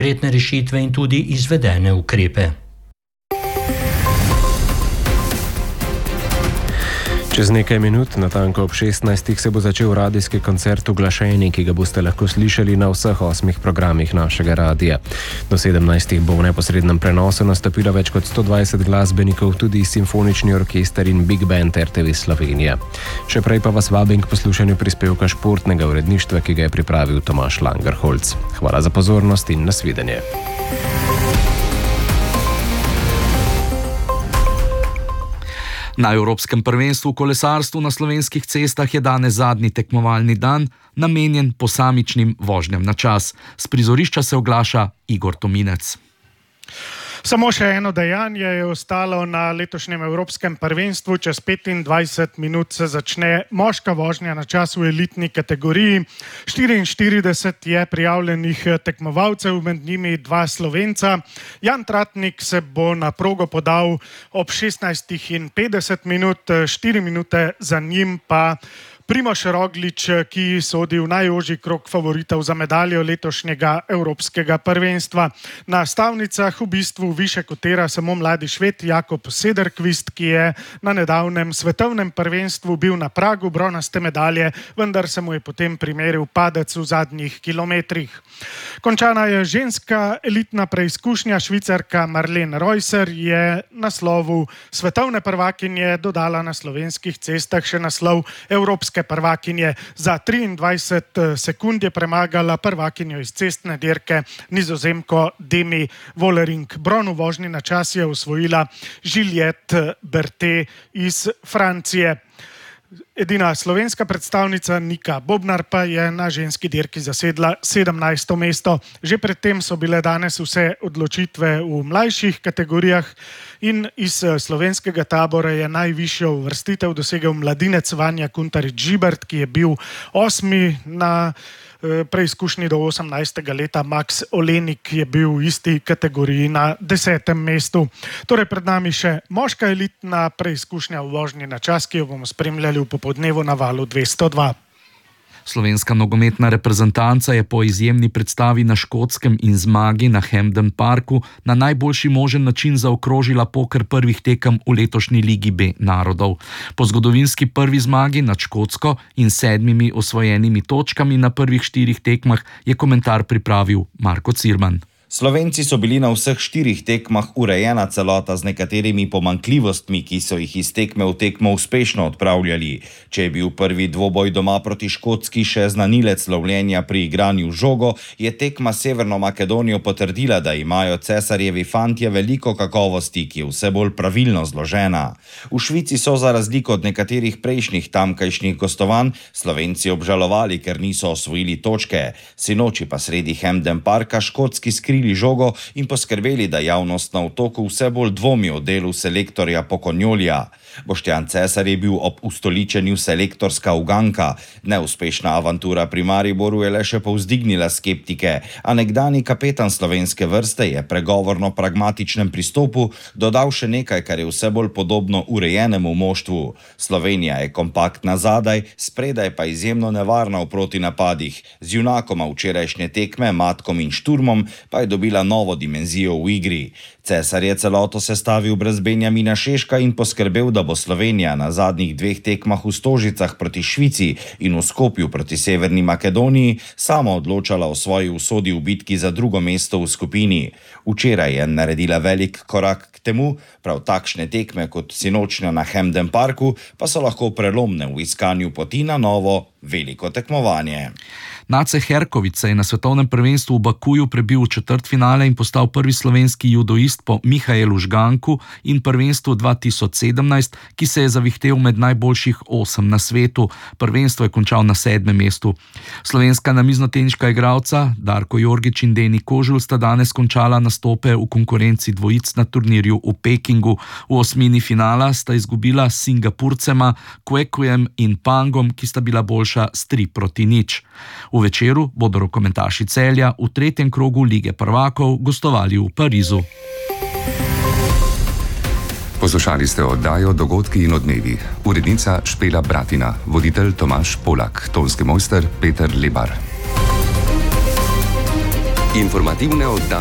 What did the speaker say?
konkretne rešitve in tudi izvedene ukrepe. Čez nekaj minut, natanko ob 16. se bo začel radijski koncert Uglašeni, ki ga boste lahko slišali na vseh 8 programih našega radija. Do 17. bo v neposrednem prenosu nastopilo več kot 120 glasbenikov, tudi simfonični orkester in Big Band RTV Slovenija. Še prej pa vas vabim k poslušanju prispevka športnega uredništva, ki ga je pripravil Tomaž Langerholc. Hvala za pozornost in nasvidenje. Na Evropskem prvenstvu v kolesarstvu na slovenskih cestah je danes zadnji tekmovalni dan, namenjen posamičnim vožnjam na čas. S prizorišča se oglaša Igor Tominec. Samo še eno dejanje je ostalo na letošnjem Evropskem prvenstvu. Čez 25 minut se začne moška vožnja na čas v elitni kategoriji. 44 je prijavljenih tekmovalcev, med njimi 2 Slovenca. Jan Tratnik se bo na progo podal ob 16:50, 4 minute za njim pa Primož Roglič, ki sodi v najožji krog favoritov za medaljo letošnjega Evropskega prvenstva. Na stavnicah v bistvu više kotira samo mladi Šved Jakob Sederqvist, ki je na nedavnem svetovnem prvenstvu bil na pragu bronaste medalje, vendar se mu je potem primeril padec v zadnjih kilometrih. Končana je ženska elitna preizkušnja. Švicarka Marlene Reusser je naslovu svetovne prvakinje dodala na slovenskih cestah še naslov evropske prvakinje. Za 23 sekund je premagala prvakinjo iz cestne dirke Nizozemko Demi Vollering. Bron v vožnji na čas je osvojila Juliette Berthet iz Francije. Edina slovenska predstavnica Nika Bobnar pa je na ženski dirki zasedla 17. mesto. Že predtem so bile danes vse odločitve v mlajših kategorijah in iz slovenskega tabora je najvišjo uvrstitev dosegel mladinec Vanja Kuntarič-Žibert, ki je bil 8. na preizkušnji do 18. leta. Max Olenik je bil v isti kategoriji na 10. mestu. Torej pred nami še moška elitna preizkušnja v vožnji na čas, ki jo bomo spremljali v popoldnevu na valu 202. Slovenska nogometna reprezentanca je po izjemni predstavi na Škotskem in zmagi na Hampden Parku na najboljši možen način zaokrožila poker prvih tekem v letošnji Ligi B narodov. Po zgodovinski prvi zmagi nad Škotsko in 7 osvojenimi točkami na prvih 4 tekmah je komentar pripravil Marko Cirman. Slovenci so bili na vseh 4 tekmah urejena celota z nekaterimi pomanjkljivostmi, ki so jih iz tekme v tekmo uspešno odpravljali. Če je bil prvi dvoboj doma proti Škotski še znanilec lovljenja pri igranju žogo, je tekma Severno Makedonijo potrdila, da imajo cesarjevi fantje veliko kakovosti, ki je vse bolj pravilno zložena. V Švici so za razliko od nekaterih prejšnjih tamkajšnjih gostovanj Slovenci obžalovali, ker niso osvojili točke. Sinoči pa sredi Hampden Parka škotski skrili žogo in poskrbeli, da javnost na otoku vse bolj dvomi o delu selektorja Pokonjolja. Boštjan Cesar je bil ob ustoličenju selektorska uganka. Neuspešna avantura pri Mariboru je le še povzdignila skeptike, a nekdani kapetan slovenske vrste je pregovorno pragmatičnem pristopu dodal še nekaj, kar je vse bolj podobno urejenemu moštvu. Slovenija je kompaktna zadaj, spredaj pa izjemno nevarna v protinapadih. Z junakoma včerajšnje tekme, Matkom in Šturmom, pa je dobila novo dimenzijo v igri. Cesar je celoto sestavil brez Benjamina Šeška in poskrbel, da bo Slovenija na zadnjih 2 tekmah v Stožicah proti Švici in v Skopju proti Severni Makedoniji sama odločala o svoji usodi v bitki za drugo mesto v skupini. Včeraj je naredila velik korak k temu, prav takšne tekme kot sinočnja na Hampden Parku pa so lahko prelomne v iskanju poti na novo veliko tekmovanje. Nace Herković se je na svetovnem prvenstvu v Bakuju prebil v četrtfinale in postal prvi slovenski judoist po Mihaelu Žganku in prvenstvu 2017, ki se je zavihtel med najboljših 8 na svetu. Prvenstvo je končal na 7. mestu. Slovenska namiznoteniška igralca Darko Jorgić in Deni Kožul sta danes končala nastope v konkurenci dvojic na turnirju v Pekingu. V osmini finala sta izgubila s Singapurcema Kwekujem in Pangom, ki sta bila boljša s 3-0. V večeru bodo rokometaši Celja v 3. krogu Lige prvakov gostovali v Parizu. Poslušali ste oddajo Dogodki in odmevi. Urednica Špela Bratina, voditelj Tomaž Polak, tonski mojster Peter Lebar. Informativne oddaje.